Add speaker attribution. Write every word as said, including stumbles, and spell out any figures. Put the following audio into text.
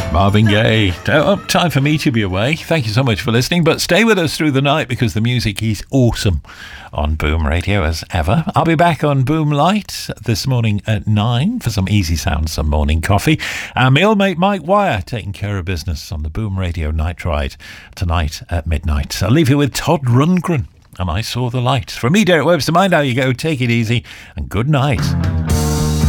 Speaker 1: Marvin Gaye. Oh, time for me to be away. Thank you so much for listening, but stay with us through the night because the music is awesome on Boom Radio as ever. I'll be back on Boom Light this morning at nine for some easy sounds, some morning coffee. And my old mate Mike Wire taking care of business on the Boom Radio Night Ride tonight at midnight. I'll leave you with Todd Rundgren and I Saw the Light. From me, Derek Webster, mind how you go. Take it easy and good night.